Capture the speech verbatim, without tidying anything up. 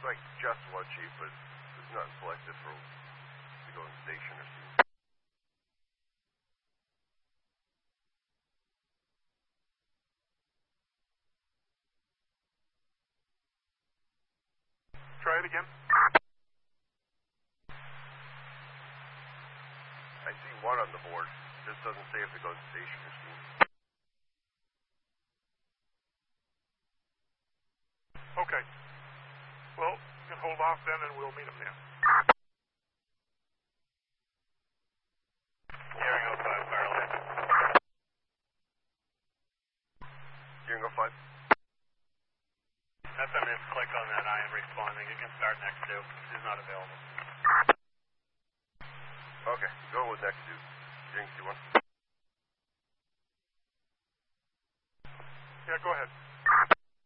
looks like just one chief, but it's not selected for to go in station or something. Try it again. I see one on the board. This doesn't say if it goes to station or something. Okay. Well, you can hold off then and we'll meet him then. Hearing oh five, Farley. Hearing oh five. S M S, click on that. I am responding. You can start next two. He's not available. Okay, go with next two. Hearing C one. Yeah, go ahead.